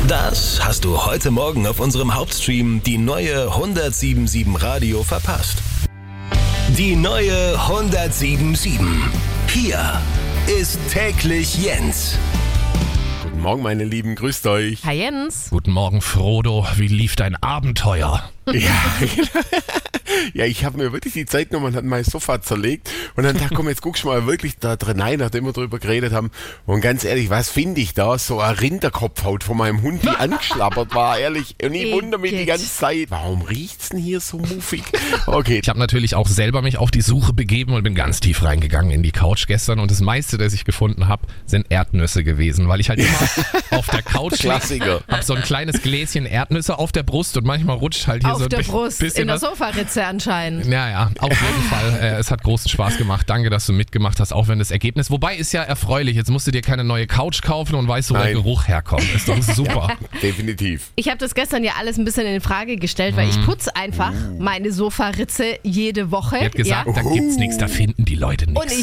Das hast du heute Morgen auf unserem Hauptstream die neue 107.7 Radio verpasst. Die neue 107.7. Hier ist täglich Jens. Guten Morgen, meine Lieben, grüßt euch. Hi Jens. Guten Morgen, Frodo. Wie lief dein Abenteuer? Ja, ich habe mir wirklich die Zeit genommen und habe mein Sofa zerlegt und dann dachte, komm, jetzt guckst du mal wirklich da drin rein, nachdem wir drüber geredet haben. Und ganz ehrlich, was finde ich da? So eine Rinderkopfhaut von meinem Hund, die angeschlabbert war, ehrlich. Und ich wundere mich die ganze Zeit, warum riecht's denn hier so muffig? Okay. Ich habe natürlich auch selber mich auf die Suche begeben und bin ganz tief reingegangen in die Couch gestern. Und das meiste, das ich gefunden habe, sind Erdnüsse gewesen, weil ich halt immer auf der Couch Klassiker. habe so ein kleines Gläschen Erdnüsse auf der Brust und manchmal rutscht halt hier Auf so ein der Brust, bisschen in der was. Sofaritze anscheinend. Ja, auf jeden Fall. Es hat großen Spaß gemacht. Danke, dass du mitgemacht hast, auch wenn das Ergebnis. Wobei ist ja erfreulich. Jetzt musst du dir keine neue Couch kaufen und weißt, wo der Geruch herkommt. Ist doch super. Definitiv. Ich habe das gestern ja alles ein bisschen in Frage gestellt, weil ich putze einfach meine Sofaritze jede Woche. Er hat gesagt, da gibt's nichts, da finden die Leute nichts. Und